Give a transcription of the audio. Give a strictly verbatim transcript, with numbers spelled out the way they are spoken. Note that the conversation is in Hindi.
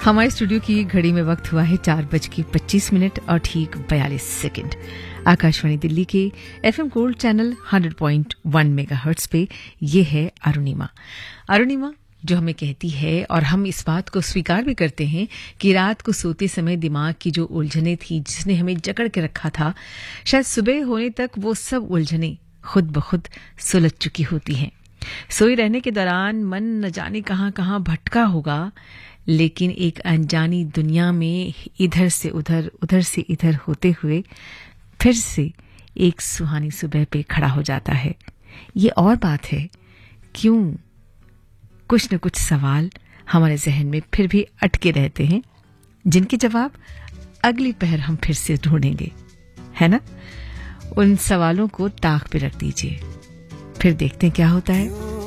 हमारे स्टूडियो की घड़ी में वक्त हुआ है चार बज के पच्चीस मिनट और ठीक बयालीस सेकंड। आकाशवाणी दिल्ली के FM gold channel hundred point one megahertz पे ये है अरुणिमा। अरुणिमा जो हमें कहती है, और हम इस बात को स्वीकार भी करते हैं कि रात को सोते समय दिमाग की जो उलझने थी, जिसने हमें जकड़ के रखा था, शायद सुबह होने तक वो सब उलझने खुद ब खुद सुलझ चुकी होती हैं। सोई रहने के दौरान मन न जाने कहां कहां भटका होगा, लेकिन एक अनजानी दुनिया में इधर से उधर उधर से इधर होते हुए फिर से एक सुहानी सुबह पे खड़ा हो जाता है। ये और बात है, क्यों कुछ न कुछ सवाल हमारे जहन में फिर भी अटके रहते हैं, जिनके जवाब अगली पहर हम फिर से ढूंढेंगे, है ना? उन सवालों को ताक पे रख दीजिए, फिर देखते हैं क्या होता है।